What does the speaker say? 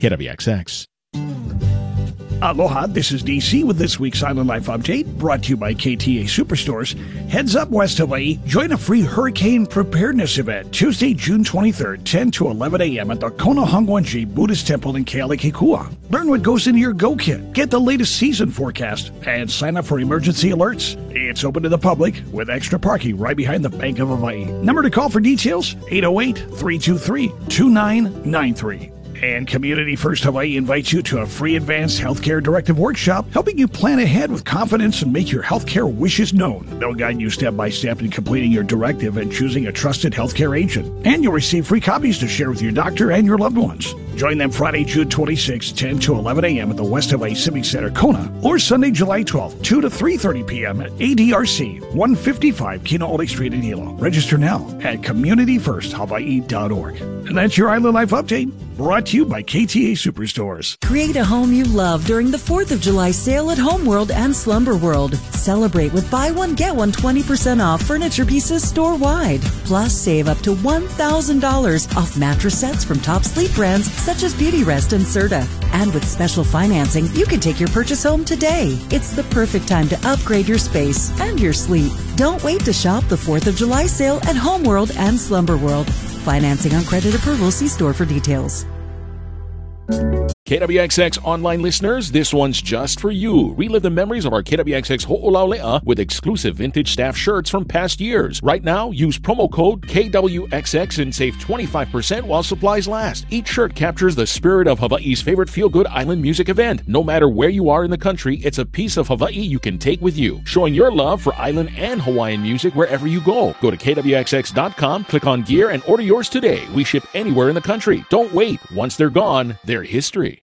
KWXX. Aloha, this is DC with this week's Island Life Update, brought to you by KTA Superstores. Heads up West Hawaii, join a free hurricane preparedness event Tuesday, June 23rd, 10 to 11 a.m. at the Kona Hongwanji Buddhist Temple in Kealakekua. Learn what goes into your Go Kit, get the latest season forecast, and sign up for emergency alerts. It's open to the public with extra parking right behind the Bank of Hawaii. Number to call for details, 808-323-2993. And Community First Hawaii invites you to a free advanced healthcare directive workshop, helping you plan ahead with confidence and make your healthcare wishes known. They'll guide you step by step in completing your directive and choosing a trusted healthcare agent. And you'll receive free copies to share with your doctor and your loved ones. Join them Friday, June 26, 10 to 11 a.m. at the West Hawaii Civic Center, Kona, or Sunday, July 12, 2 to 3:30 p.m. at ADRC, 155 Kino'ole Street in Hilo. Register now at communityfirsthawaii.org. And that's your Island Life Update, brought to you by KTA Superstores. Create a home you love during the 4th of July sale at Homeworld and Slumber World. Celebrate with buy one, get one 20% off furniture pieces store-wide. Plus, save up to $1,000 off mattress sets from top sleep brands such as Beautyrest and Serta. And with special financing, you can take your purchase home today. It's the perfect time to upgrade your space and your sleep. Don't wait to shop the 4th of July sale at Homeworld and Slumber World. Financing on credit approval. See store for details. KWXX online listeners, this one's just for you. Relive the memories of our KWXX Ho'olaulea with exclusive vintage staff shirts from past years. Right now, use promo code KWXX and save 25% while supplies last. Each shirt captures the spirit of Hawaii's favorite feel-good island music event. No matter where you are in the country, it's a piece of Hawaii you can take with you, showing your love for island and Hawaiian music wherever you go. Go to KWXX.com, click on gear, and order yours today. We ship anywhere in the country. Don't wait. Once they're gone, they're history.